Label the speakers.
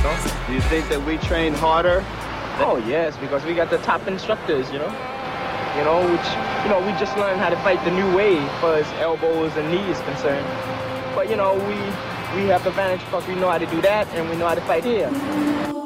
Speaker 1: know?
Speaker 2: Do you think that we train harder?
Speaker 1: Oh yes, because we got the top instructors, you know. Which we just learned how to fight the new way for as elbows and knees concerned. But we have the advantage because we know how to do that and we know how to fight here.